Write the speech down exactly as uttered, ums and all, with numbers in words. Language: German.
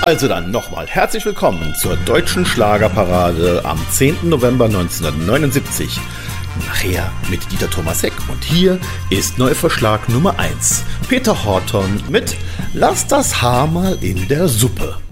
Also dann nochmal herzlich willkommen zur deutschen Schlagerparade am zehnten November neunzehnhundertneunundsiebzig. Nachher mit Dieter Thomasek und hier ist Neuverschlag Nummer eins. Peter Horton mit Lass das Haar mal in der Suppe.